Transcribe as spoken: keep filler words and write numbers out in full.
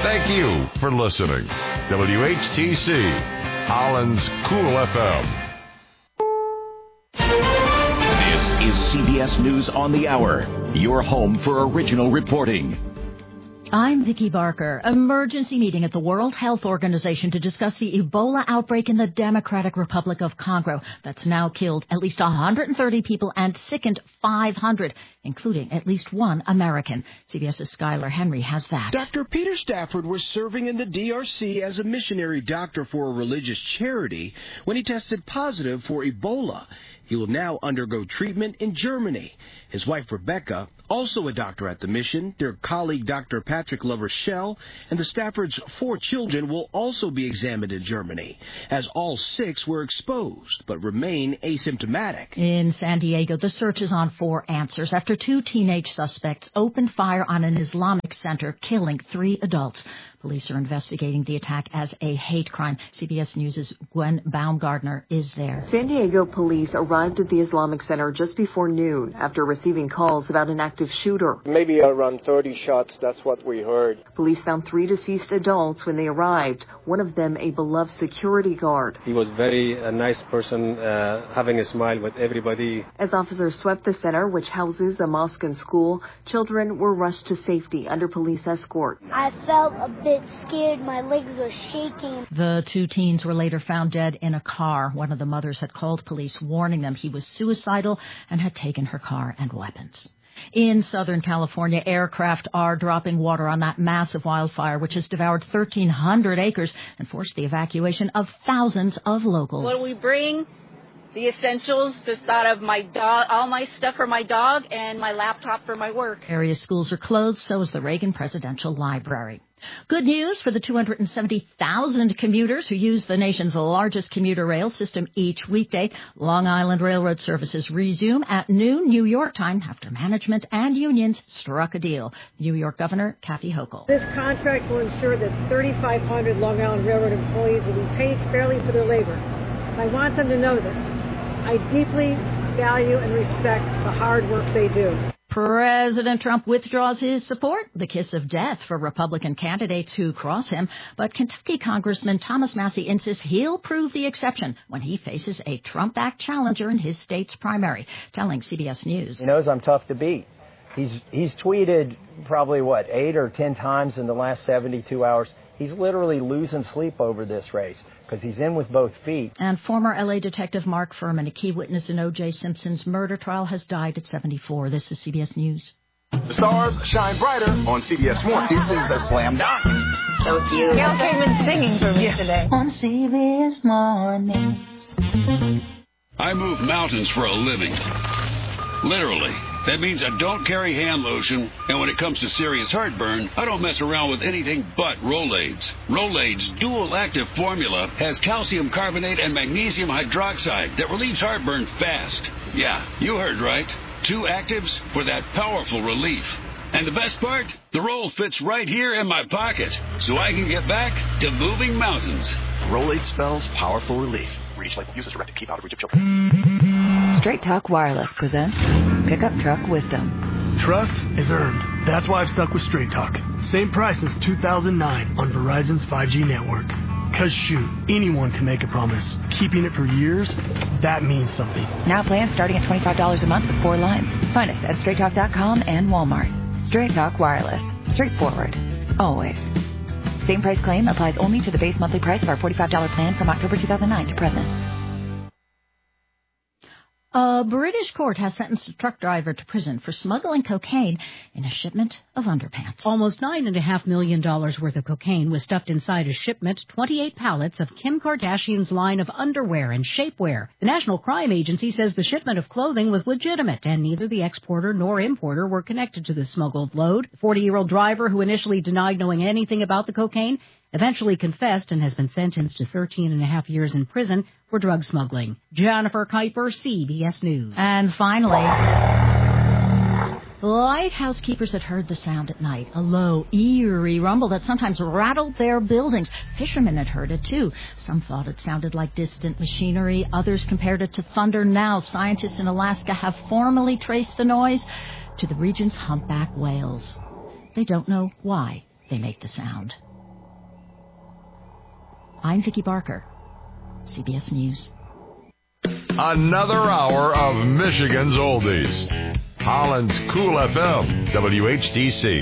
Thank you for listening. W H T C, Holland's Cool F M. This is C B S News on the Hour, your home for original reporting. I'm Vicki Barker. Emergency meeting at the World Health Organization to discuss the Ebola outbreak in the Democratic Republic of Congo that's now killed at least one hundred thirty people and sickened five hundred, including at least one American. CBS's Skylar Henry has that. Doctor Peter Stafford was serving in the D R C as a missionary doctor for a religious charity when he tested positive for Ebola. He will now undergo treatment in Germany. His wife, Rebecca, also a doctor at the mission, their colleague, Doctor Patrick LaRochelle, and the Stafford's four children will also be examined in Germany, as all six were exposed but remain asymptomatic. In San Diego, the search is on for answers after two teenage suspects opened fire on an Islamic center, killing three adults. Police are investigating the attack as a hate crime. C B S News' Gwen Baumgardner is there. San Diego police arrived at the Islamic Center just before noon after receiving calls about an active shooter. Maybe around thirty shots, that's what we heard. Police found three deceased adults when they arrived, one of them a beloved security guard. He was very a nice person, uh, having a smile with everybody. As officers swept the center, which houses a mosque and school, children were rushed to safety under police escort. I felt a bit scared. My legs were shaking. The two teens were later found dead in a car. One of the mothers had called police, warning them he was suicidal and had taken her car and weapons. In Southern California, aircraft are dropping water on that massive wildfire, which has devoured thirteen hundred acres and forced the evacuation of thousands of locals. What do we bring? The essentials, just thought of my dog, all my stuff for my dog and my laptop for my work. Area schools are closed, so is the Reagan Presidential Library. Good news for the two hundred seventy thousand commuters who use the nation's largest commuter rail system each weekday. Long Island Railroad services resume at noon New York time after management and unions struck a deal. New York Governor Kathy Hochul. This contract will ensure that thirty-five hundred Long Island Railroad employees will be paid fairly for their labor. I want them to know this. I deeply value and respect the hard work they do. President Trump withdraws his support, the kiss of death for Republican candidates who cross him. But Kentucky Congressman Thomas Massie insists he'll prove the exception when he faces a Trump-backed challenger in his state's primary, telling C B S News. He knows I'm tough to beat. He's he's tweeted probably, what, eight or ten times in the last seventy-two hours. He's literally losing sleep over this race because he's in with both feet. And former L A detective Mark Furman, a key witness in O J. Simpson's murder trial, has died at seventy-four. This is C B S News. The stars shine brighter on C B S Morning. This is a slam dunk. So cute. Gail came in singing for me today. On C B S Mornings. I move mountains for a living. Literally. That means I don't carry hand lotion, and when it comes to serious heartburn, I don't mess around with anything but Rolaids. Rolaids' dual-active formula has calcium carbonate and magnesium hydroxide that relieves heartburn fast. Yeah, you heard right. Two actives for that powerful relief. And the best part? The roll fits right here in my pocket, so I can get back to moving mountains. Rolaids spells powerful relief. Reach like uses directed. Keep out of reach of children. Straight Talk Wireless presents Pickup Truck Wisdom. Trust is earned. That's why I've stuck with Straight Talk. Same price since two thousand nine on Verizon's five G network. Cause shoot, anyone can make a promise. Keeping it for years, that means something. Now plans starting at twenty-five dollars a month with four lines. Find us at straight talk dot com and Walmart. Straight Talk Wireless. Straightforward. Always. Same price claim applies only to the base monthly price of our forty-five dollars plan from October two thousand nine to present. A British court has sentenced a truck driver to prison for smuggling cocaine in a shipment of underpants. Almost nine point five million dollars worth of cocaine was stuffed inside a shipment, twenty-eight pallets of Kim Kardashian's line of underwear and shapewear. The National Crime Agency says the shipment of clothing was legitimate, and neither the exporter nor importer were connected to the smuggled load. The forty-year-old driver, who initially denied knowing anything about the cocaine, eventually confessed and has been sentenced to thirteen and a half years in prison for drug smuggling. Jennifer Kuiper, C B S News. And finally, lighthouse keepers had heard the sound at night, a low, eerie rumble that sometimes rattled their buildings. Fishermen had heard it, too. Some thought it sounded like distant machinery. Others compared it to thunder. Now, scientists in Alaska have formally traced the noise to the region's humpback whales. They don't know why they make the sound. I'm Vicki Barker, C B S News. Another hour of Michigan's Oldies. Holland's Cool F M, W H T C.